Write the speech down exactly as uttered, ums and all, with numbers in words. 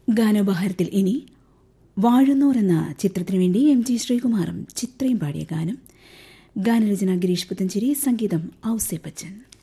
ഗാനോപഹാരത്തിൽ ഇനി വാഴുന്നോർ എന്ന ചിത്രത്തിനു വേണ്ടി എം ജി ശ്രീകുമാറും ചിത്രയും പാടിയ ഗാനം. ഗാനരചന ഗിരീഷ് പുത്തഞ്ചേരി, സംഗീതം ഔസേപ്പച്ചൻ.